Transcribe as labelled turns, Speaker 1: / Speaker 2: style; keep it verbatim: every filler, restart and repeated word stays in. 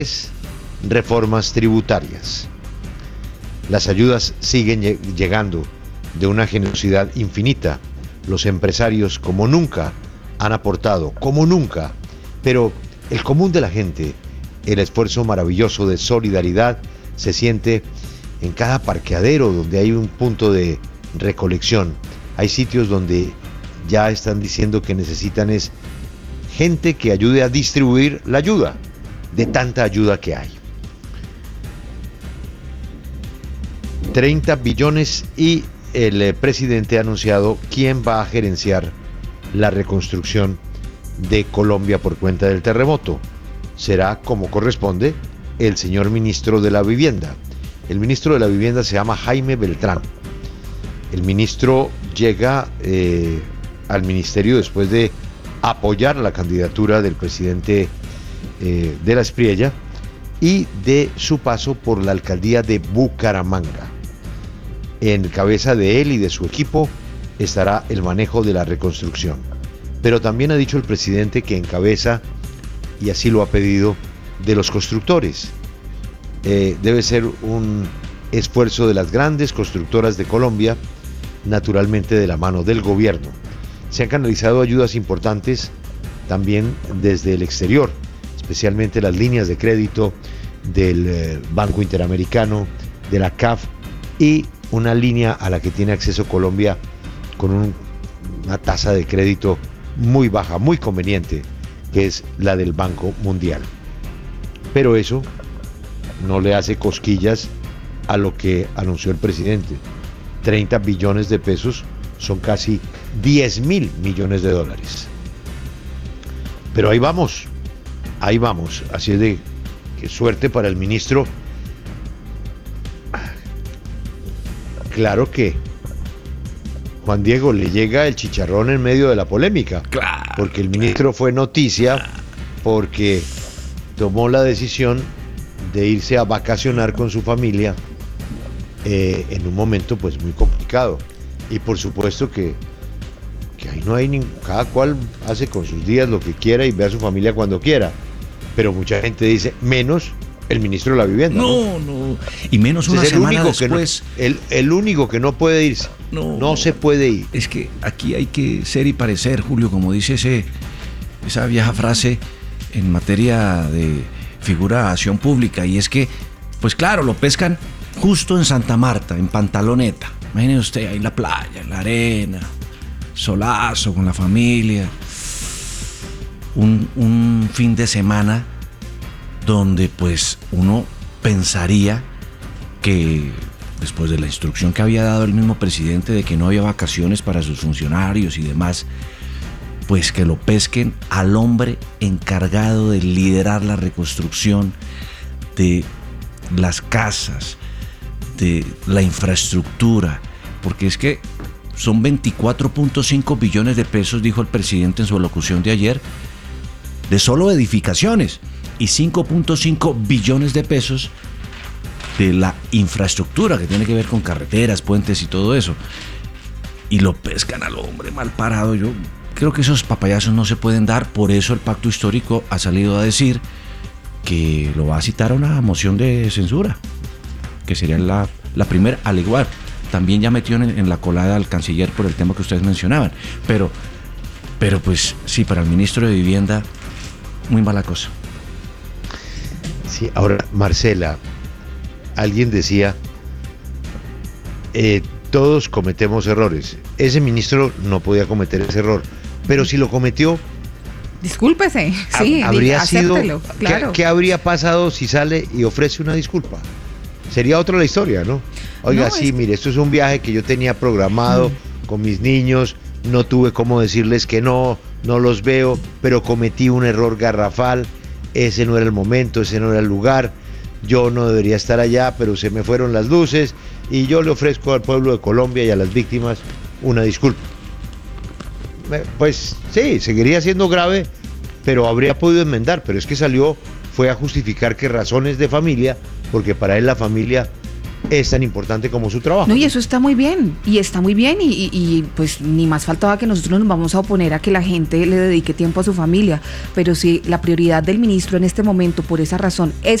Speaker 1: reformas tributarias. Las ayudas siguen llegando de una generosidad infinita. Los empresarios como nunca han aportado, como nunca, pero el común de la gente, el esfuerzo maravilloso de solidaridad se siente en cada parqueadero donde hay un punto de recolección. Hay sitios donde ya están diciendo que necesitan es gente que ayude a distribuir la ayuda, de tanta ayuda que hay. treinta billones y el eh, presidente ha anunciado quién va a gerenciar la reconstrucción de Colombia por cuenta del terremoto. Será, como corresponde, el señor ministro de la Vivienda. El ministro de la Vivienda se llama Jaime Beltrán. El ministro llega eh, al ministerio después de apoyar la candidatura del presidente eh, de la Espriella y de su paso por la alcaldía de Bucaramanga. En cabeza de él y de su equipo estará el manejo de la reconstrucción. Pero también ha dicho el presidente que encabeza, y así lo ha pedido, de los constructores. Eh, debe ser un esfuerzo de las grandes constructoras de Colombia, naturalmente de la mano del gobierno. Se han canalizado ayudas importantes también desde el exterior, especialmente las líneas de crédito del eh, Banco Interamericano, de la C A F y una línea a la que tiene acceso Colombia con un, una tasa de crédito muy baja, muy conveniente, que es la del Banco Mundial. Pero eso no le hace cosquillas a lo que anunció el presidente. treinta billones de pesos son casi diez mil millones de dólares. Pero ahí vamos, ahí vamos. Así es de que suerte para el ministro. Claro que Juan Diego le llega el chicharrón en medio de la polémica.
Speaker 2: Claro,
Speaker 1: porque el ministro fue noticia porque tomó la decisión de irse a vacacionar con su familia eh, en un momento pues muy complicado. Y por supuesto que, que ahí no hay ni, cada cual hace con sus días lo que quiera y ve a su familia cuando quiera. Pero mucha gente dice, menos el ministro de la Vivienda.
Speaker 2: No, no, no. Y menos una
Speaker 1: es el
Speaker 2: semana
Speaker 1: único
Speaker 2: después.
Speaker 1: Que no, el, el único que no puede irse. No, no se puede ir.
Speaker 2: Es que aquí hay que ser y parecer, Julio, como dice ese, esa vieja frase en materia de figuración pública. Y es que, pues claro, lo pescan justo en Santa Marta, en Pantaloneta. Imagínese usted ahí en la playa, en la arena, solazo con la familia. Un, un fin de semana donde pues uno pensaría que después de la instrucción que había dado el mismo presidente de que no había vacaciones para sus funcionarios y demás, pues que lo pesquen al hombre encargado de liderar la reconstrucción de las casas, de la infraestructura, porque es que son veinticuatro punto cinco billones de pesos, dijo el presidente en su alocución de ayer, de solo edificaciones, y cinco punto cinco billones de pesos de la infraestructura que tiene que ver con carreteras, puentes y todo eso. Y lo pescan al hombre mal parado. Yo creo que esos papayazos no se pueden dar, por eso el pacto histórico ha salido a decir que lo va a citar a una moción de censura, que sería la, la primera, al igual. También ya metió en, en la colada al canciller por el tema que ustedes mencionaban. Pero, pero pues sí, para el ministro de Vivienda, muy mala cosa.
Speaker 1: Sí, ahora, Marcela, alguien decía, eh, todos cometemos errores. Ese ministro no podía cometer ese error, pero si lo cometió,
Speaker 3: discúlpese, sí,
Speaker 1: habría sido,
Speaker 3: claro.
Speaker 1: ¿qué, ¿qué habría pasado si sale y ofrece una disculpa? Sería otra la historia, ¿no? Oiga, no, sí, es... mire, esto es un viaje que yo tenía programado mm. con mis niños, no tuve cómo decirles que no, no los veo, pero cometí un error garrafal, ese no era el momento, ese no era el lugar, yo no debería estar allá, pero se me fueron las luces y yo le ofrezco al pueblo de Colombia y a las víctimas una disculpa. Pues sí, seguiría siendo grave, pero habría podido enmendar, pero es que salió, fue a justificar que razones de familia, porque para él la familia es tan importante como su trabajo.
Speaker 3: No, y eso está muy bien, y está muy bien, y, y, y pues ni más faltaba que nosotros nos vamos a oponer a que la gente le dedique tiempo a su familia, pero si la prioridad del ministro en este momento, por esa razón, es